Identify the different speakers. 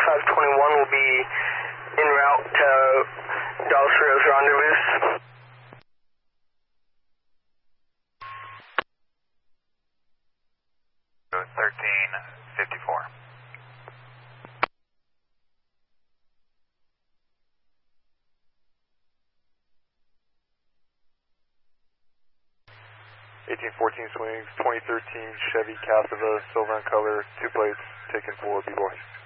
Speaker 1: 521 will be en route to Dallas Rose Rendezvous.
Speaker 2: 1354. 1814 swings, 2013 Chevy Casava, silver in color, 2 plates, taken for B-Boy.